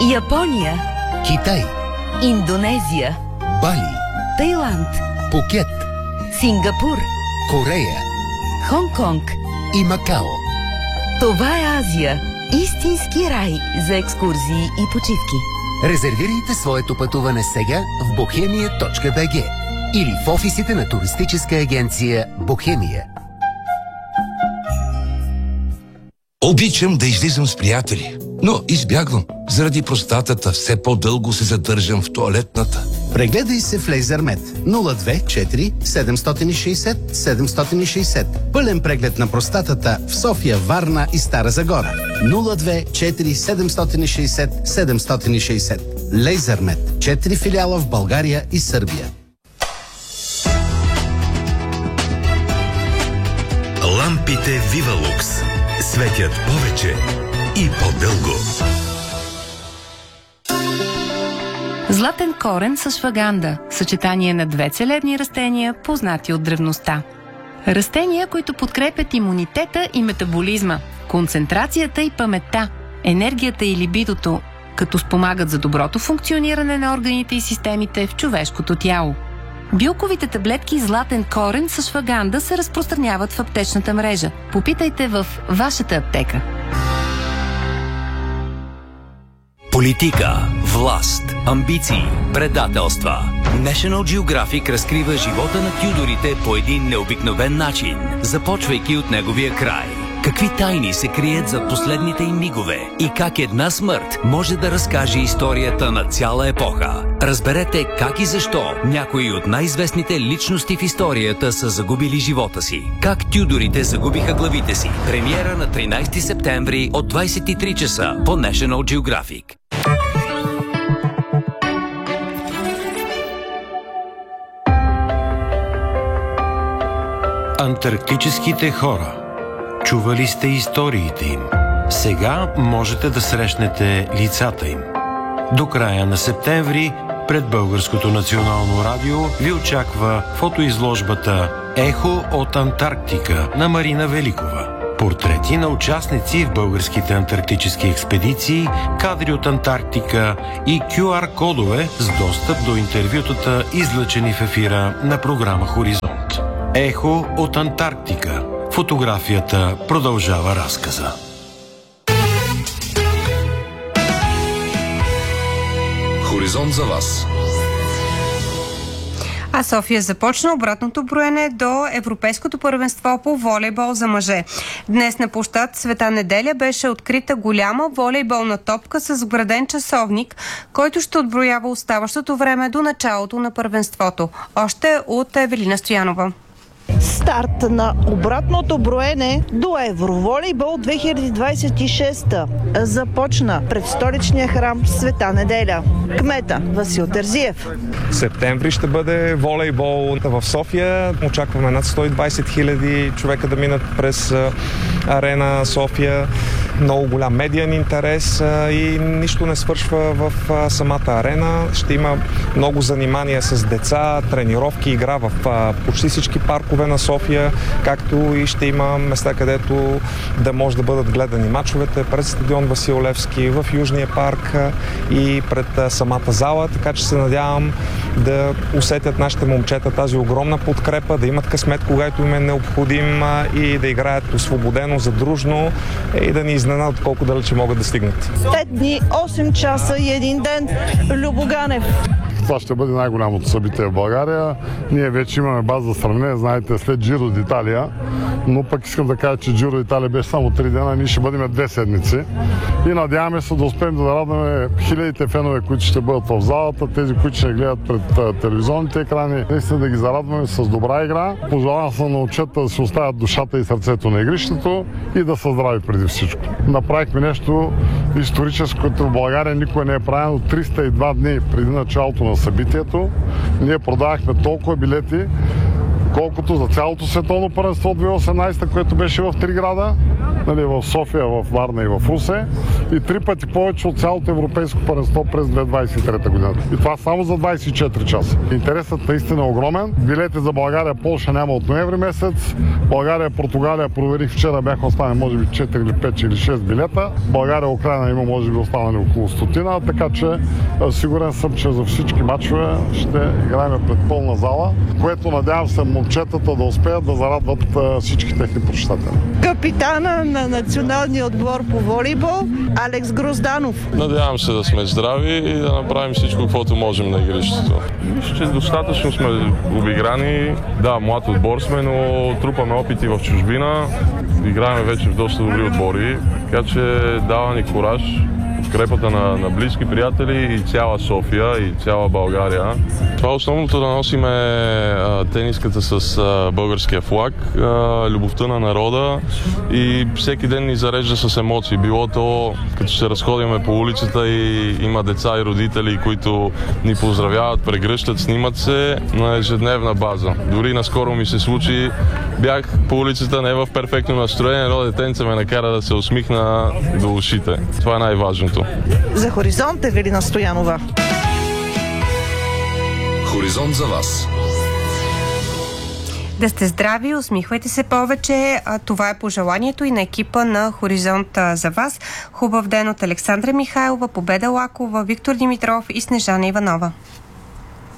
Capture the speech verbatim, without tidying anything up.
Япония, Китай, Индонезия, Бали, Тайланд, Пукет, Сингапур, Корея Хонг-Конг и Макао. Това е Азия. Истински рай за екскурзии и почивки. Резервирайте своето пътуване сега в бохемия точка би джи или в офисите на туристическа агенция Бохемия. Обичам да излизам с приятели, но избягвам. Заради простатата все по-дълго се задържам в тоалетната. Прегледай се в Лейзермед нула две четири седем шест шест седем шест шест. Пълен преглед на простатата в София, Варна и Стара Загора. нула две четири седем шест шест седем шест шест. Лейзермед. четири филиала в България и Сърбия. Лампите Вивалукс светят повече и по-дълго. Златен корен с шваганда – съчетание на две целебни растения, познати от древността. Растения, които подкрепят имунитета и метаболизма, концентрацията и паметта, енергията и либидото, като спомагат за доброто функциониране на органите и системите в човешкото тяло. Билковите таблетки златен корен с шваганда се разпространяват в аптечната мрежа. Попитайте в вашата аптека. Политика, власт, амбиции, предателства. National Geographic разкрива живота на Тюдорите по един необикновен начин, започвайки от неговия край. Какви тайни се крият зад последните им мигове и как една смърт може да разкаже историята на цяла епоха. Разберете как и защо някои от най-известните личности в историята са загубили живота си. Как Тюдорите загубиха главите си. Премиера на тринайсети септември от двайсет и три часа по National Geographic. Антарктическите хора. Чували сте историите им. Сега можете да срещнете лицата им. До края на септември пред Българското национално радио ви очаква фотоизложбата «Ехо от Антарктика» на Марина Великова. Портрети на участници в българските антарктически експедиции, кадри от Антарктика и кю ар кодове с достъп до интервютата, излъчени в ефира на програма Хоризонт. «Ехо от Антарктика». Фотографията продължава разказа. Хоризонт за вас. А София започна обратното броене до Европейското първенство по волейбол за мъже. Днес на площад Света Неделя беше открита голяма волейболна топка с вграден часовник, който ще отброява оставащото време до началото на първенството. Още от Евелина Стоянова. Старт на обратното броене до Евроволейбол две хиляди двайсет и шеста започна пред столичния храм Света Неделя. Кмета Васил Терзиев. В септември ще бъде волейбол в София. Очакваме над сто и двайсет хиляди човека да минат през арена София. Много голям медиен интерес и нищо не свършва в самата арена. Ще има много занимания с деца, тренировки, игра в почти всички паркове на София, както и ще има места, където да може да бъдат гледани мачовете пред стадион Васил Левски, в Южния парк и пред самата зала, така че се надявам да усетят нашите момчета тази огромна подкрепа, да имат късмет, когато им е необходим и да играят освободено, задружно и да ни изненадат колко далече могат да стигнат. Пет дни, осем часа и един ден. Любо Ганев. Това ще бъде най-голямото събитие в България. Ние вече имаме база за сравнение, знаете, след Джиро d'Italia, но пък искам да кажа, че Джиро d'Italia беше само три дена, ние ще бъдем две седмици. И надяваме се да успеем да радваме хилядите фенове, които ще бъдат в залата, тези, които ще гледат пред телевизионните екрани, наистина да ги зарадваме с добра игра. Пожелавам се на учета да се оставят душата и сърцето на игрището и да са здрави преди всичко. Направихме нещо историческо, което в България никой не е правено. триста и два дни преди началото на събитието ние продавахме толкова билети, колкото за цялото световно първенство две хиляди и осемнадесета, което беше в три града, нали, в София, в Варна и в Русе, и три пъти повече от цялото европейско първенство през две хиляди двадесет и трета година. И това само за двадесет и четири часа. Интересът наистина е огромен. Билети за България, Полша няма от ноември месец. България, Португалия, проверих вчера, бяха останали може би четири или пет или шест билета. България, Украина има може би останали около стотина, така че сигурен съм, че за всички мачове ще играем пред пълна зала, което надявам се момчетата да успеят да зарадват всички техни прочитатели. Капитана на националния отбор по волейбол Алекс Грозданов. Надявам се да сме здрави и да направим всичко, каквото можем на игрището. Мисля, че достатъчно сме обиграни. Да, млад отбор сме, но трупаме опити в чужбина. Играем вече в доста добри отбори, така че дава ни кураж. Подкрепата на, на близки приятели и цяла София и цяла България. Това е основното, да носиме а, тениската с а, българския флаг, а, любовта на народа и всеки ден ни зарежда с емоции. Било то, като се разходиме по улицата и има деца и родители, които ни поздравяват, прегръщат, снимат се на ежедневна база. Дори наскоро ми се случи, бях по улицата не в перфектно настроение, но детенца ме накара да се усмихна до ушите. Това е най-важното. За Хоризонт Евелина Стоянова. Хоризонт за вас. Да сте здрави, усмихвайте се повече. Това е пожеланието и на екипа на Хоризонт за вас. Хубав ден от Александра Михайлова, Победа Лакова, Виктор Димитров и Снежана Иванова.